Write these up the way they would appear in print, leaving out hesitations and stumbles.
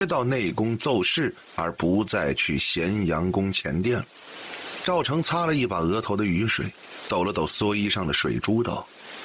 到内宫奏事，而不再去咸阳宫前殿了。赵成擦了一把额头的雨水，抖了抖蓑衣上的水珠，道：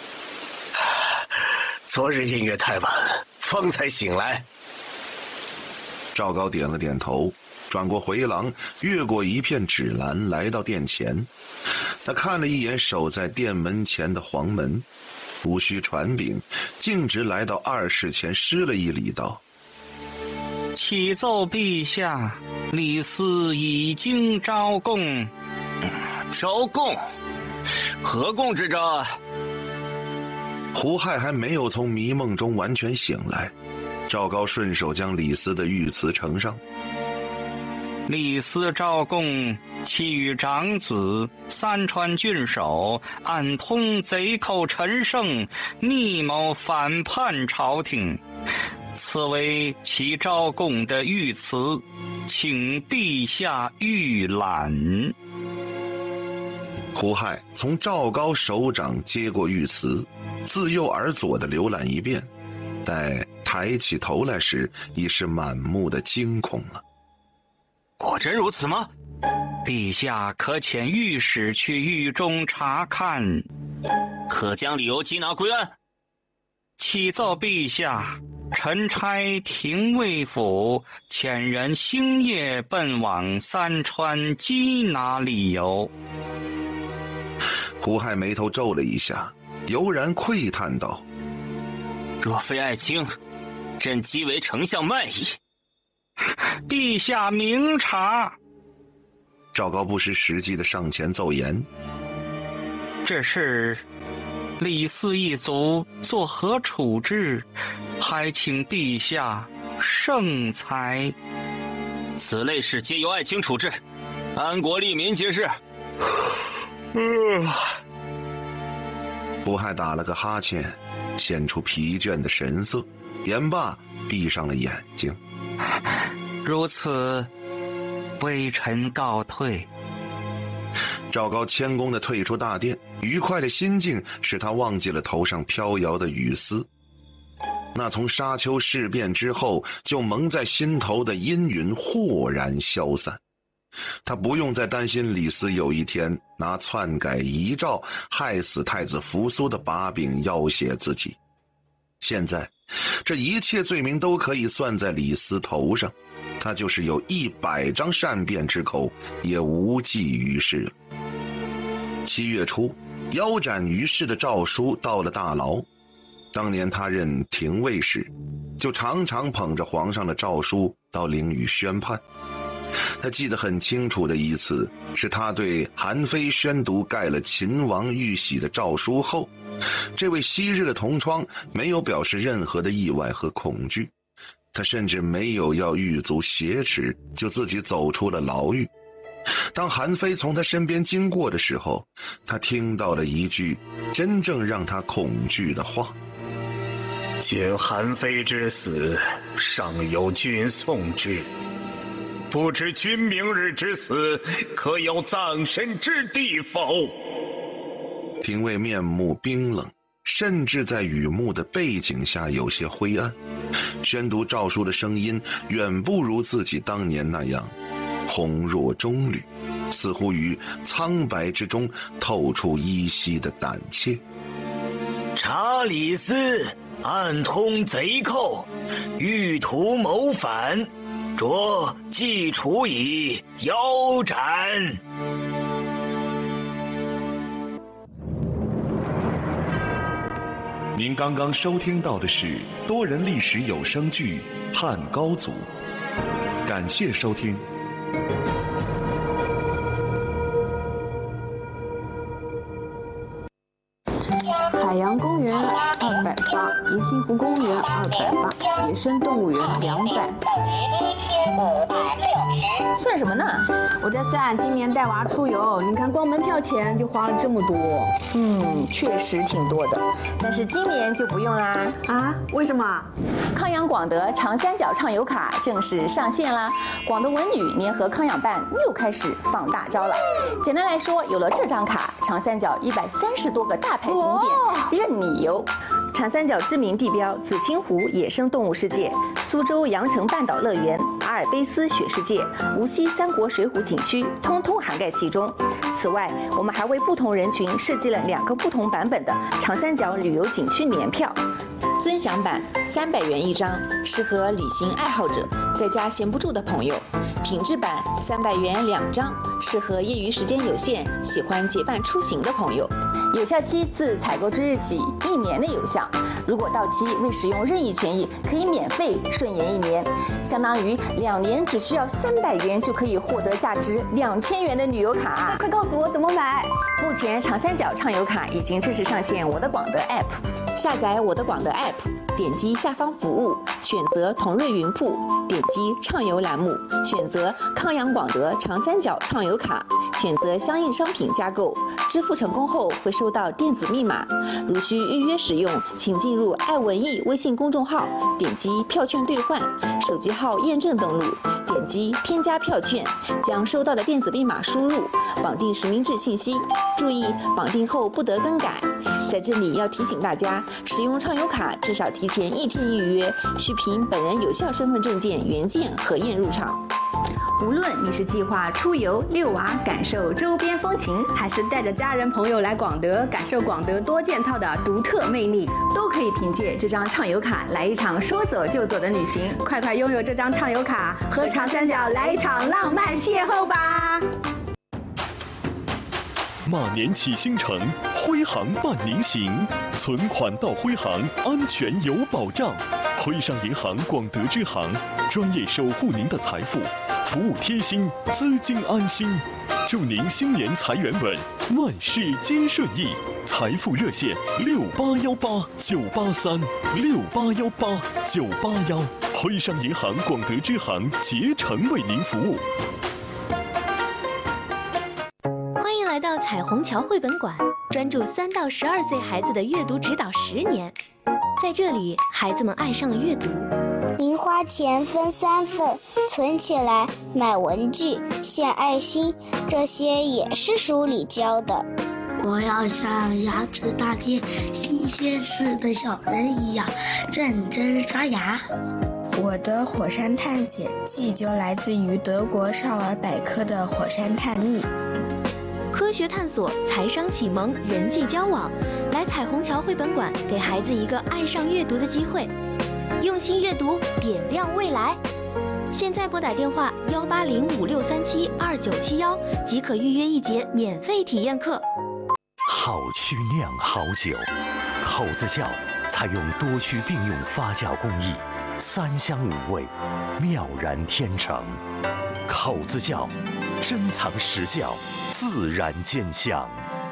昨日音乐太晚，方才醒来。 赵高点了点头，转过回廊，越过一片纸栏，来到殿前。他看了一眼守在殿门前的黄门，无需传禀，径直来到二室前，施了一礼，道： 启奏陛下，李斯已经招供。 招供？何供之招啊？ 胡亥还没有从迷梦中完全醒来，赵高顺手将李斯的御词呈上。 李斯招供，其与长子三川郡守暗通贼寇陈胜，密谋反叛朝廷，此为其招供的御词，请陛下预览。 胡亥从赵高手掌接过御词，自右而左地浏览一遍，待抬起头来时，已是满目的惊恐了。 果真如此吗？ 陛下可遣御史去狱中查看。 可将理由缉拿归案。 启奏陛下，臣差廷尉府遣人星夜奔往三川缉拿理由。 胡亥眉头皱了一下，悠然喟叹道： 若非爱卿，朕即为丞相慢矣。 陛下明察。 赵高不失时机地上前奏言： 这事李斯一族作何处置，还请陛下圣裁。 此类事皆由爱卿处置，安国利民皆是。 胡亥打了个哈欠，显出疲倦的神色，言罢闭上了眼睛。 如此，微臣告退。 赵高谦恭地退出大殿，愉快的心境使他忘记了头上飘摇的雨丝。那从沙丘事变之后就蒙在心头的阴云豁然消散。他不用再担心李斯有一天拿篡改遗诏害死太子扶苏的把柄要挟自己。现在这一切罪名都可以算在李斯头上，他就是有100张善辩之口也无济于事了。7月初，腰斩于氏的诏书到了大牢。当年他任廷尉时，就常常捧着皇上的诏书到陵宇宣判。他记得很清楚的一次，是他对韩非宣读盖了秦王玉玺的诏书后，这位昔日的同窗没有表示任何的意外和恐惧，他甚至没有要狱卒挟持，就自己走出了牢狱。当韩非从他身边经过的时候，他听到了一句真正让他恐惧的话： 今韩非之死，尚有君送之，不知君明日之死，可有葬身之地否？ 廷尉面目冰冷，甚至在雨幕的背景下有些灰暗，宣读诏书的声音远不如自己当年那样洪若中吕，似乎于苍白之中透出依稀的胆怯。 查李斯暗通贼寇，欲图谋反，着即处以腰斩。 您刚刚收听到的是多人历史有声剧《汉高祖》，感谢收听。 海洋公园280，银杏湖公园280，野生动物园200。 算什么呢？ 我在算今年带娃出游，你看光门票钱就花了这么多。 确实挺多的，但是今年就不用啦。 啊？为什么？ 康养广德长三角畅游卡正式上线啦！广德文旅联合康养办又开始放大招了。简单来说，有了这张卡，长三角130多个大牌景点任你游。 长三角知名地标紫青湖野生动物世界、苏州羊城半岛乐园、阿尔卑斯雪世界、无锡三国水浒景区，通通涵盖其中。此外，我们还为不同人群设计了2个不同版本的长三角旅游景区年票。尊享版300元一张，适合旅行爱好者，在家闲不住的朋友；品质版300元2张，适合业余时间有限、喜欢结伴出行的朋友。有效期自采购之日起1年的有效，如果到期未使用任意权益，可以免费顺延1年，相当于2年只需要300元就可以获得价值2000元的旅游卡。 快告诉我怎么买！ 目前长三角畅游卡已经正式上线我的广德 App， 下载我的广德 App， 点击下方服务，选择同瑞云铺，点击畅游栏目，选择康阳广德长三角畅游卡，选择相应商品加购，支付成功后会收到电子密码。如需预约使用，请进入爱文艺微信公众号，点击票券兑换，手机号验证登录，点击添加票券，将收到的电子密码输入，绑定实名制信息。注意，绑定后不得更改。在这里要提醒大家，使用畅游卡至少提前1天预约，需凭本人有效身份证件原件核验入场。无论你是计划出游、遛娃、感受周边风情， 还是带着家人朋友来广德，感受广德多件套的独特魅力， 都可以凭借这张畅游卡来一场说走就走的旅行。 快快拥有这张畅游卡，和长三角来一场浪漫邂逅吧！ 马年启星城，徽行伴您行，存款到徽行，安全有保障。徽商银行广德支行，专业守护您的财富，服务贴心，资金安心。祝您新年财源稳，万事皆顺意。财富热线6818-983，6818-981。徽商银行广德支行竭诚为您服务。 欢迎来到彩虹桥绘本馆，专注3到12岁孩子的阅读指导10年。在这里，孩子们爱上了阅读。 零花钱分3份，存起来买文具、献爱心，这些也是书里教的。 我要像牙齿大街新鲜事的小人一样认真刷牙。 我的火山探险记就来自于德国少儿百科的火山探秘。 科学探索、财商启蒙、人际交往，来彩虹桥绘本馆，给孩子一个爱上阅读的机会。用心阅读，点亮未来。现在拨打电话18056372971，即可预约1节免费体验课。 好曲酿好酒，口子窖采用多区并用发酵工艺，3香5味，妙然天成。口子窖珍藏实窖，自然见香。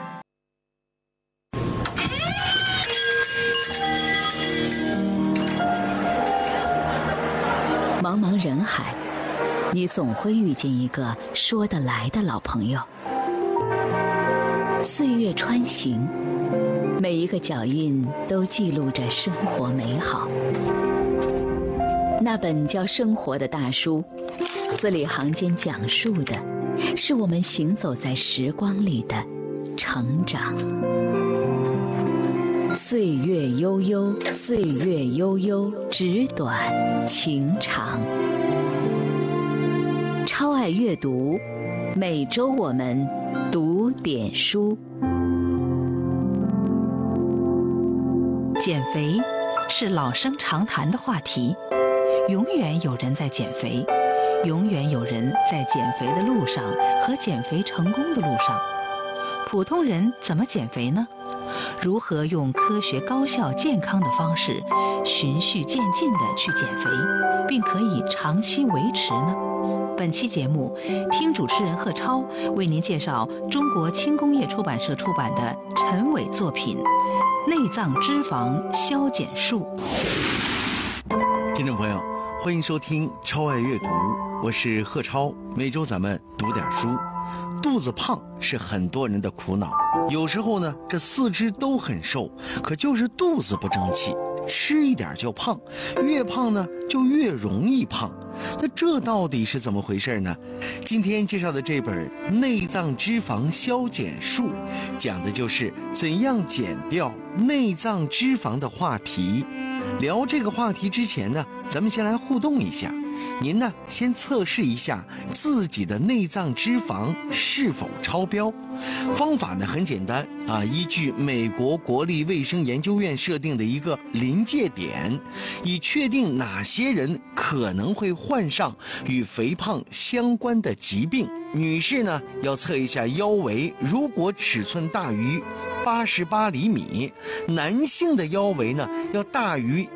茫茫人海，你总会遇见一个说得来的老朋友。岁月穿行，每一个脚印都记录着生活美好。那本叫《生活》的大书，字里行间讲述的是我们行走在时光里的成长。岁月悠悠，岁月悠悠，纸短情长。超爱阅读，每周我们读点书。 减肥是老生常谈的话题，永远有人在减肥，永远有人在减肥的路上和减肥成功的路上。普通人怎么减肥呢？如何用科学、高效、健康的方式循序渐进地去减肥，并可以长期维持呢？本期节目，听主持人贺超为您介绍中国轻工业出版社出版的陈伟作品《内脏脂肪消减术》。 听众朋友，欢迎收听超爱阅读，我是贺超。每周咱们读点书。肚子胖是很多人的苦恼，有时候呢，这4肢都很瘦，可就是肚子不争气，吃一点就胖，越胖呢就越容易胖。 那这到底是怎么回事呢？今天介绍的这本《内脏脂肪消减术》，讲的就是怎样减掉内脏脂肪的话题。聊这个话题之前呢，咱们先来互动一下。您呢，先测试一下自己的内脏脂肪是否超标。方法呢很简单啊，依据美国国立卫生研究院设定的一个临界点，以确定哪些人可能会患上与肥胖相关的疾病。女士呢，要测一下腰围，如果尺寸大于88厘米，男性的腰围呢要大于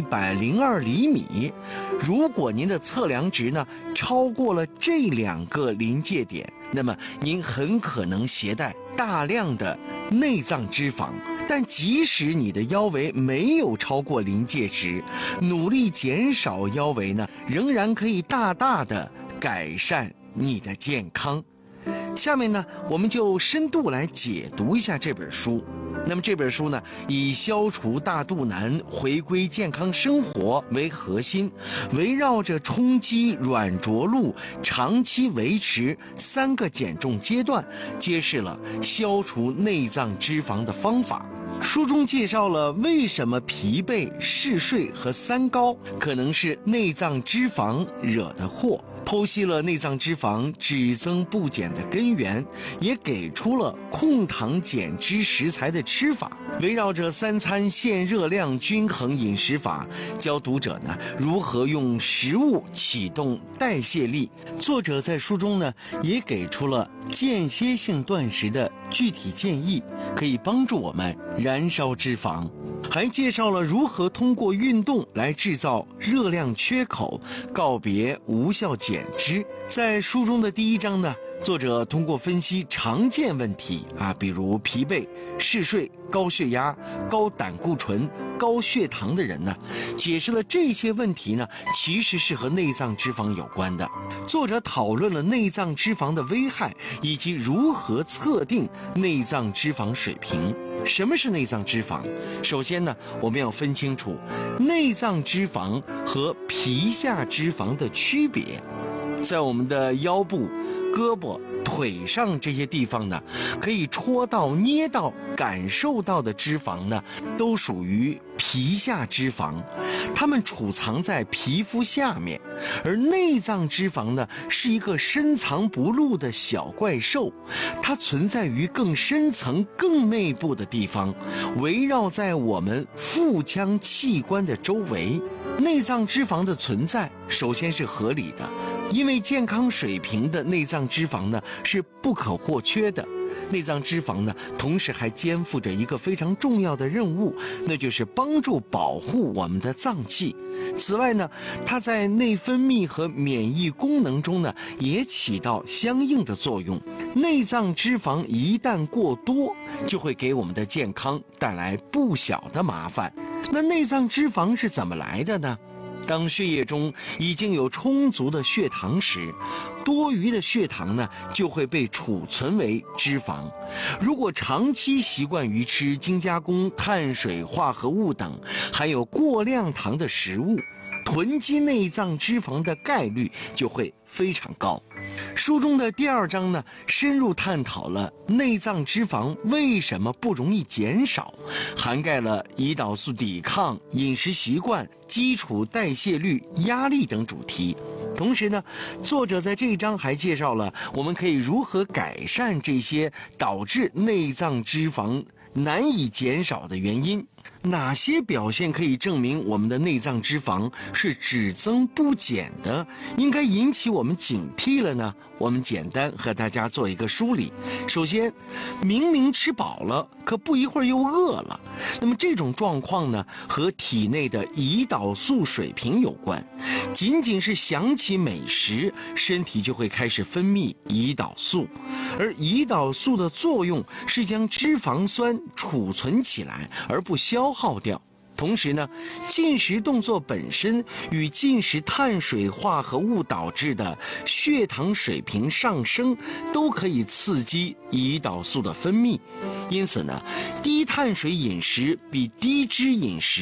102厘米。如果您的测量值呢超过了这2个临界点，那么您很可能携带大量的内脏脂肪。但即使你的腰围没有超过临界值，努力减少腰围呢，仍然可以大大的改善你的健康。下面呢，我们就深度来解读一下这本书。那么这本书呢，以消除大肚腩、回归健康生活为核心，围绕着冲击软着陆、长期维持3个减重阶段，揭示了消除内脏脂肪的方法。书中介绍了为什么疲惫、嗜睡和三高可能是内脏脂肪惹的祸，剖析了内脏脂肪只增不减的根源，也给出了控糖减脂食材的吃法。围绕着3餐限热量均衡饮食法，教读者呢如何用食物启动代谢力。作者在书中呢也给出了间歇性断食的具体建议，可以帮助我们燃烧脂肪。还介绍了如何通过运动来制造热量缺口，告别无效减脂。在书中的第1章呢，作者通过分析常见问题比如疲惫、嗜睡、高血压、高胆固醇、高血糖的人呢，解释了这些问题呢其实是和内脏脂肪有关的。作者讨论了内脏脂肪的危害，以及如何测定内脏脂肪水平。什么是内脏脂肪？首先呢，我们要分清楚内脏脂肪和皮下脂肪的区别。在我们的腰部、胳膊、腿上这些地方呢，可以戳到、捏到、感受到的脂肪呢，都属于皮下脂肪，它们储藏在皮肤下面。而内脏脂肪呢，是一个深藏不露的小怪兽，它存在于更深层、更内部的地方，围绕在我们腹腔器官的周围。内脏脂肪的存在首先是合理的，因为健康水平的内脏脂肪呢是不可或缺的。内脏脂肪呢，同时还肩负着一个非常重要的任务，那就是帮助保护我们的脏器。此外呢，它在内分泌和免疫功能中呢，也起到相应的作用。内脏脂肪一旦过多，就会给我们的健康带来不小的麻烦。那内脏脂肪是怎么来的呢？当血液中已经有充足的血糖时，多余的血糖呢就会被储存为脂肪。如果长期习惯于吃精加工、碳水化合物等含有过量糖的食物，囤积内脏脂肪的概率就会非常高。书中的第2章呢，深入探讨了内脏脂肪为什么不容易减少，涵盖了胰岛素抵抗、饮食习惯、基础代谢率、压力等主题。同时呢，作者在这一章还介绍了我们可以如何改善这些导致内脏脂肪难以减少的原因。哪些表现可以证明我们的内脏脂肪是只增不减的，应该引起我们警惕了呢？我们简单和大家做一个梳理。首先，明明吃饱了，可不一会儿又饿了，那么这种状况呢，和体内的胰岛素水平有关。仅仅是想起美食，身体就会开始分泌胰岛素，而胰岛素的作用是将脂肪酸储存起来，而不消耗掉。同时呢，进食动作本身与进食碳水化合物导致的血糖水平上升，都可以刺激胰岛素的分泌。因此呢，低碳水饮食比低脂饮食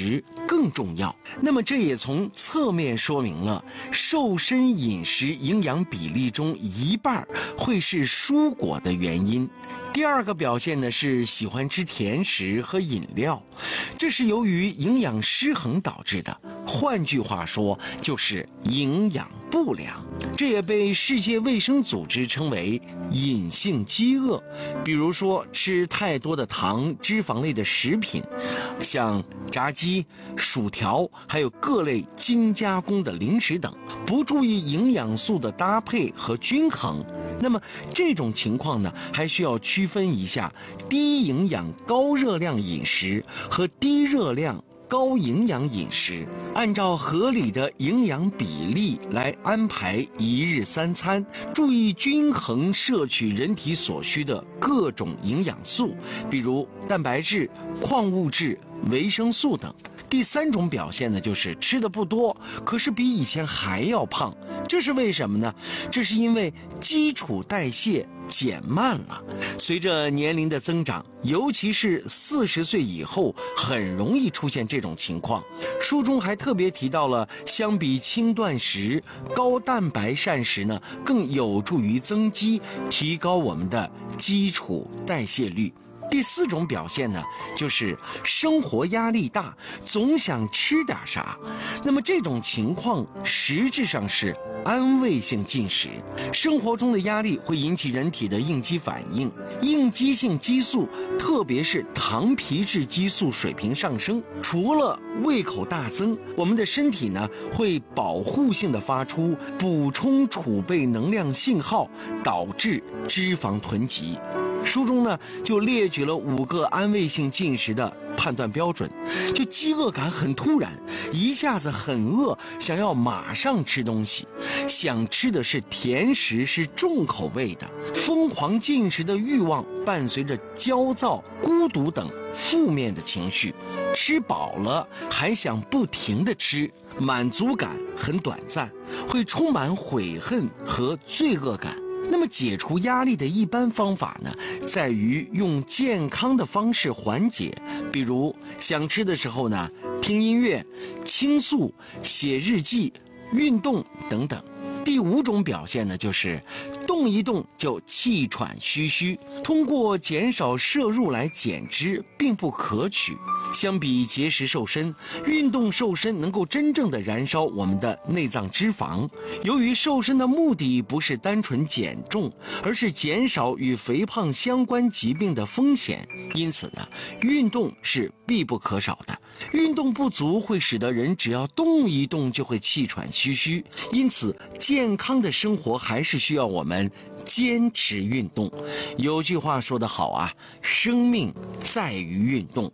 更重要。那么这也从侧面说明了瘦身饮食营养比例中一半会是蔬果的原因。第二个表现呢是喜欢吃甜食和饮料，这是由于营养失衡导致的，换句话说就是营养不良。这也被世界卫生组织称为隐性饥饿。比如说吃太多的糖、脂肪类的食品，像炸鸡、薯条，还有各类精加工的零食等，不注意营养素的搭配和均衡。那么这种情况呢，还需要区分一下低营养高热量饮食和低热量高营养饮食，按照合理的营养比例来安排一日3餐，注意均衡摄取人体所需的各种营养素，比如蛋白质、矿物质、维生素等。第三种表现呢，就是吃的不多，可是比以前还要胖。这是为什么呢？这是因为基础代谢减慢了。随着年龄的增长，尤其是40岁以后，很容易出现这种情况。书中还特别提到了，相比轻断食，高蛋白膳食呢，更有助于增肌，提高我们的基础代谢率。第四种表现呢，就是生活压力大，总想吃点啥。那么这种情况实质上是安慰性进食。生活中的压力会引起人体的应激反应，应激性激素，特别是糖皮质激素水平上升。除了胃口大增，我们的身体呢会保护性的发出补充储备能量信号，导致脂肪囤积。书中呢就列举了5个安慰性进食的判断标准。就饥饿感很突然，一下子很饿，想要马上吃东西，想吃的是甜食，是重口味的，疯狂进食的欲望伴随着焦躁、孤独等负面的情绪，吃饱了还想不停地吃，满足感很短暂，会充满悔恨和罪恶感。那么解除压力的一般方法呢，在于用健康的方式缓解，比如想吃的时候呢，听音乐、倾诉、写日记、运动等等。第5种表现呢，就是动一动就气喘吁吁，通过减少摄入来减脂并不可取。相比节食瘦身，运动瘦身能够真正的燃烧我们的内脏脂肪。由于瘦身的目的不是单纯减重，而是减少与肥胖相关疾病的风险，因此呢，运动是必不可少的。运动不足会使得人只要动一动就会气喘吁吁，因此健康的生活还是需要我们坚持运动。有句话说得好啊，生命在于运动。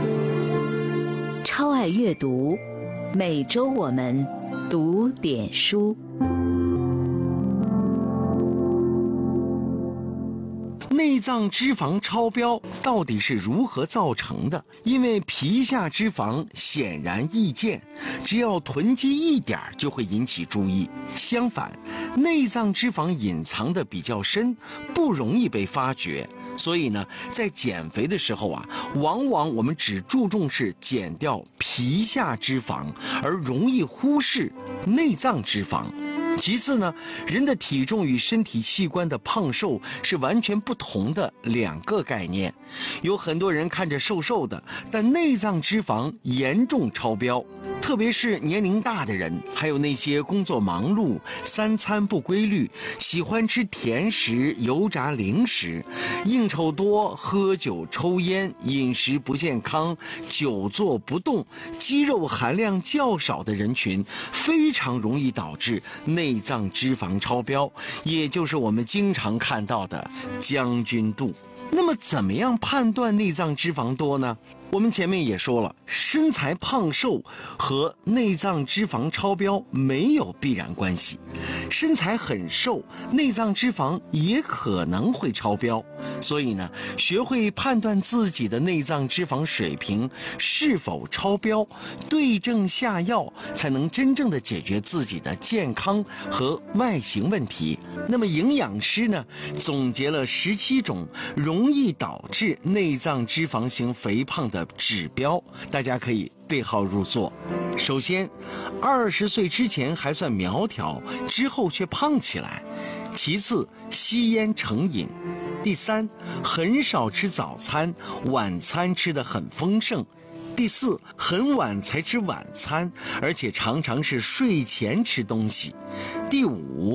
超爱阅读，每周我们读点书。 内脏脂肪超标到底是如何造成的？因为皮下脂肪显然易见，只要囤积一点就会引起注意。相反，内脏脂肪隐藏的比较深，不容易被发觉。所以呢，在减肥的时候啊，往往我们只注重是减掉皮下脂肪，而容易忽视内脏脂肪。其次呢，人的体重与身体器官的胖瘦是完全不同的2个概念。有很多人看着瘦瘦的，但内脏脂肪严重超标。特别是年龄大的人，还有那些工作忙碌、3餐不规律、喜欢吃甜食、油炸零食、应酬多、喝酒抽烟、饮食不健康、久坐不动、肌肉含量较少的人群，非常容易导致内脏脂肪超标，也就是我们经常看到的将军肚。那么怎么样判断内脏脂肪多呢？我们前面也说了，身材胖瘦和内脏脂肪超标没有必然关系。身材很瘦，内脏脂肪也可能会超标。所以呢，学会判断自己的内脏脂肪水平是否超标，对症下药，才能真正的解决自己的健康和外形问题。那么营养师呢，总结了17种容易导致内脏脂肪型肥胖的指标，大家可以对号入座。首先，20岁之前还算苗条，之后却胖起来；其次，吸烟成瘾；第三，很少吃早餐，晚餐吃得很丰盛；第四，很晚才吃晚餐，而且常常是睡前吃东西；第五，